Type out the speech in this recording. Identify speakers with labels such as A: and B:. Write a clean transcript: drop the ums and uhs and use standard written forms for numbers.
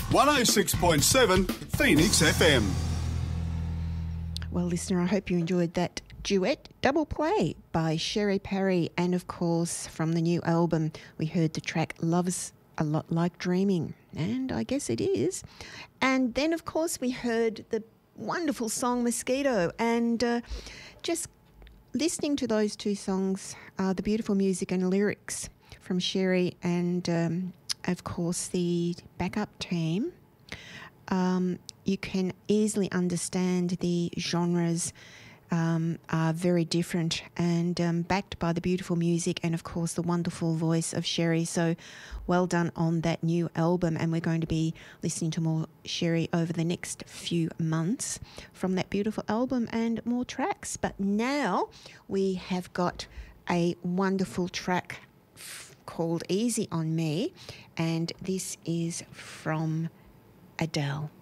A: 106.7 Phoenix FM.
B: Well, listener, I hope you enjoyed that duet double play by Sherry Parry, and of course from the new album we heard the track Love's a Lot Like Dreaming, and I guess it is. And then of course we heard the wonderful song Mosquito, and just listening to those two songs, the beautiful music and lyrics from Sherry and of course the backup team, you can easily understand the genres are very different, and backed by the beautiful music and of course the wonderful voice of Sherry. So well done on that new album, and we're going to be listening to more Sherry over the next few months from that beautiful album and more tracks. But now we have got a wonderful track called Easy on Me, and this is from Adele.